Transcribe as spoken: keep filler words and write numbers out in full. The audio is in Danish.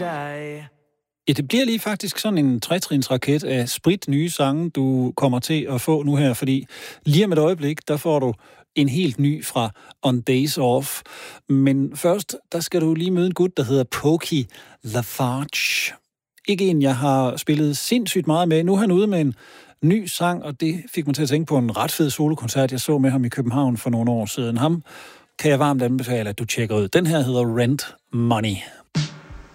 day. Ja, det bliver lige faktisk sådan en tretrinsraket af sprit nye sange, du kommer til at få nu her, fordi lige om et øjeblik, der får du en helt ny fra On Days Off. Men først, der skal du lige møde en gut, der hedder Pokey Lafarge. Ikke en, jeg har spillet sindssygt meget med. Nu er han ude med en ny sang, og det fik mig til at tænke på en ret fed solokoncert, jeg så med ham i København for nogle år siden. Ham kan jeg varmt anbefale, at du tjekker ud. Den her hedder Rent Money.